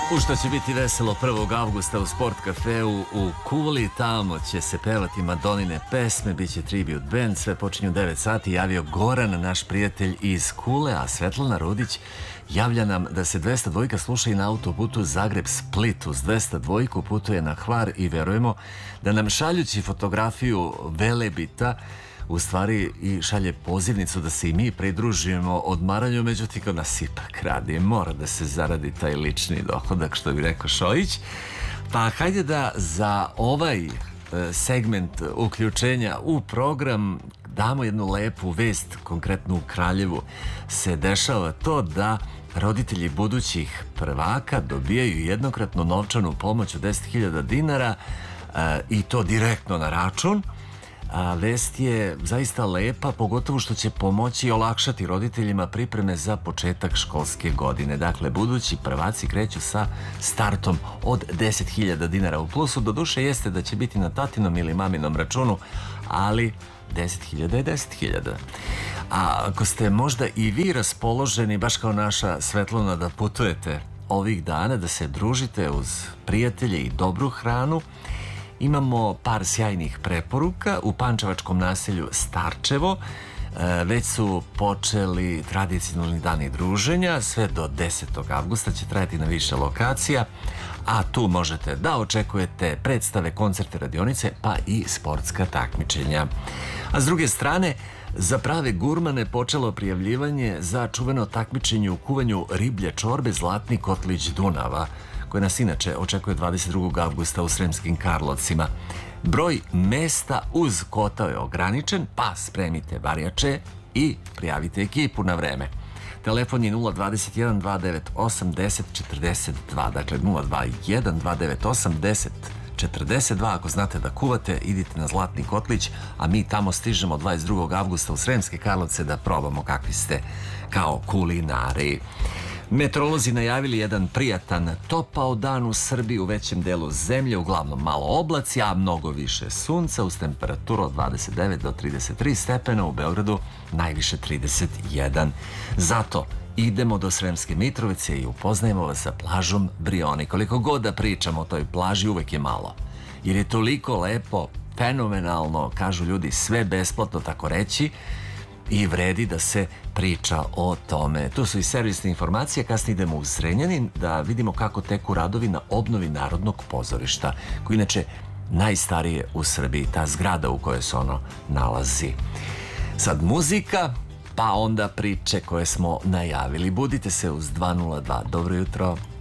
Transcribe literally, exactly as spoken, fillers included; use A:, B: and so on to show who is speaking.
A: U što će biti veselo prvog avgusta u Sport kafeu u Kuli, tamo će se pevati Madonine pesme, bit će tribute band, sve počinju u devet sati, javio Goran, naš prijatelj iz Kule, a Svetlana Rudić javlja nam da se dvesta dva sluša i na autoputu Zagreb-Split. Uz dvesta dva putuje na Hvar i verujemo da nam šaljući fotografiju Velebita u stvari i šalje pozivnicu da se i mi pridružimo odmaranju, međutim kod nas ipak radi, mora da se zaradi taj lični dohodak, što bi rekao Šojić. Pa hajde da za ovaj segment uključenja u program damo jednu lepu vest. Konkretno u Kraljevu se dešava to da roditelji budućih prvaka dobijaju jednokratnu novčanu pomoć od deset hiljada dinara i to direktno na račun. A vest je zaista lepa, pogotovo što će pomoći i olakšati roditeljima pripreme za početak školske godine. Dakle, budući prvaci kreću sa startom od deset hiljada dinara u plusu. Doduše jeste da će biti na tatinom ili maminom računu, ali deset hiljada je deset hiljada. A ako ste možda i vi raspoloženi, baš kao naša Svetlana, da putujete ovih dana, da se družite uz prijatelje i dobru hranu, imamo par sjajnih preporuka. U pančevačkom naselju Starčevo već su počeli tradicionalni dani druženja, sve do desetog avgusta će trajati na više lokacija, a tu možete da očekujete predstave, koncerte, radionice, pa i sportska takmičenja. A s druge strane, za prave gurmane počelo prijavljivanje za čuveno takmičenje u kuvanju riblje čorbe Zlatni kotlić Dunava, koje nas inače očekuje dvadeset drugog avgusta u Sremskim Karlovcima. Broj mesta uz kotao je ograničen, pa spremite varjače i prijavite ekipu na vreme. Telefon je nula dvadeset jedan dva devet osam deset četrdeset dva, dakle nula dva jedan dva devet osam deset četrdeset dva. Ako znate da kuvate, idite na Zlatni kotlić, a mi tamo stižemo dvadeset drugog avgusta u Sremske Karlovce da probamo kakvi ste kao kulinari. Meteorolozi najavili jedan prijatan topao dan u Srbiji, u većem delu zemlje, uglavnom malo oblaci, a mnogo više sunca, uz temperaturu od dvadeset devet do trideset tri stepena, u Beogradu najviše trideset jedan. Zato idemo do Sremske Mitrovice i upoznajemo vas sa plažom Brioni. Koliko god da pričamo o toj plaži, uvek je malo, jer je toliko lepo, fenomenalno, kažu ljudi, sve besplatno, tako reći, i vredi da se priča o tome. Tu su i servisne informacije. Kasnije idemo u Zrenjanin da vidimo kako teku radovi na obnovi Narodnog pozorišta, koji inače najstarije u Srbiji, ta zgrada u kojoj se ono nalazi. Sad muzika, pa onda priče koje smo najavili. Budite se uz dva nula dva. Dobro jutro.